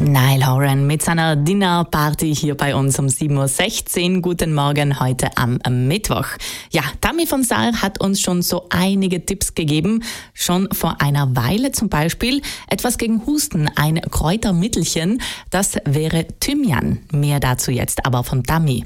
Niall Horan mit seiner Dinnerparty hier bei uns um 7.16 Uhr. Guten Morgen heute am Mittwoch. Ja, Tammy von Saar hat uns schon so einige Tipps gegeben. Schon vor einer Weile zum Beispiel etwas gegen Husten, ein Kräutermittelchen. Das wäre Thymian. Mehr dazu jetzt aber von Tammy.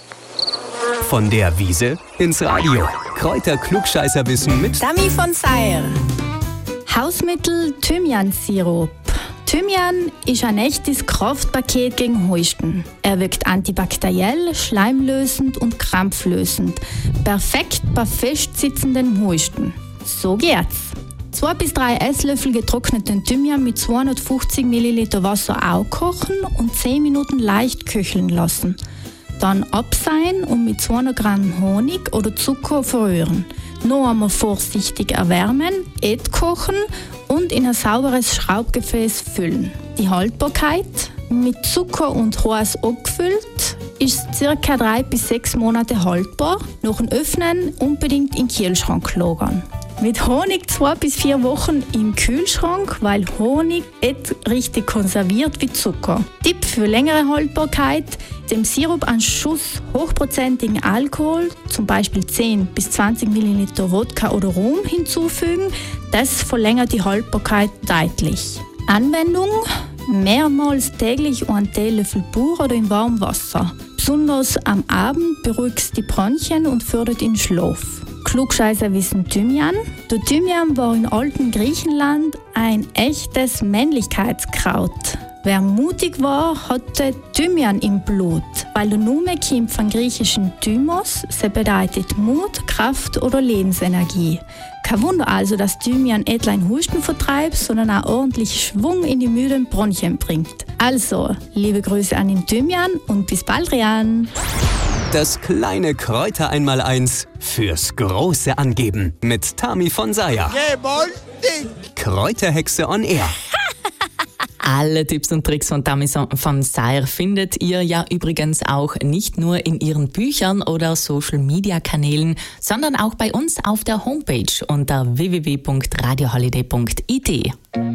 Von der Wiese ins Radio. Kräuter-Klugscheißerwissen mit Tammy von Saar. Hausmittel Thymian-Sirup. Thymian ist ein echtes Kraftpaket gegen Husten. Er wirkt antibakteriell, schleimlösend und krampflösend. Perfekt bei festsitzenden Husten. So geht's. 2 bis 3 Esslöffel getrockneten Thymian mit 250 Milliliter Wasser aufkochen und 10 Minuten leicht köcheln lassen. Dann abseihen und mit 200 Gramm Honig oder Zucker verrühren. Noch einmal vorsichtig erwärmen, kochen und in ein sauberes Schraubgefäß füllen. Die Haltbarkeit, mit Zucker und Reis abgefüllt, ist ca. 3 bis 6 Monate haltbar. Nach dem Öffnen unbedingt in den Kühlschrank lagern. Mit Honig 2 bis 4 Wochen im Kühlschrank, weil Honig nicht richtig konserviert wie Zucker. Tipp für längere Haltbarkeit: dem Sirup einen Schuss hochprozentigen Alkohol, zum Beispiel 10 bis 20 Milliliter Wodka oder Rum hinzufügen. Das verlängert die Haltbarkeit deutlich. Anwendung: mehrmals täglich 1 Teelöffel pur oder in warmem Wasser. Besonders am Abend beruhigt es die Bronchien und fördert den Schlaf. Klugscheißerwissen Thymian. Der Thymian war in alten Griechenland ein echtes Männlichkeitskraut. Wer mutig war, hatte Thymian im Blut, weil der Name kommt vom griechischen Thymos, sie bedeutet Mut, Kraft oder Lebensenergie. Kein Wunder also, dass Thymian nicht allein Husten vertreibt, sondern auch ordentlich Schwung in die müden Bronchien bringt. Also, liebe Grüße an den Thymian und bis bald, Rian. das kleine Kräuter-Einmaleins fürs große Angeben mit Tammy von Saar. Kräuterhexe on Air. Alle Tipps und Tricks von Tammy von Saar findet ihr ja übrigens auch nicht nur in ihren Büchern oder Social-Media-Kanälen, sondern auch bei uns auf der Homepage unter www.radioholiday.it.